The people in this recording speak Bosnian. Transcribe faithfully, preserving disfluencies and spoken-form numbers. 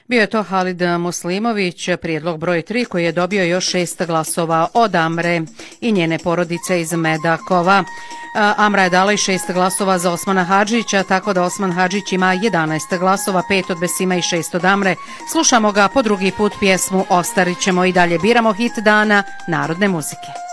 Bio je to Halid Muslimović, prijedlog broj tri koji je dobio još šest glasova od Amre i njene porodice iz Medakova. Amra je dala i šest glasova za Osmana Hadžića, tako da Osman Hadžić ima jedanaest glasova, pet od Besima i šest od Amre. Slušamo ga po drugi put pjesmu Ostarit ćemo i dalje. Biramo hit dana narodne muzike.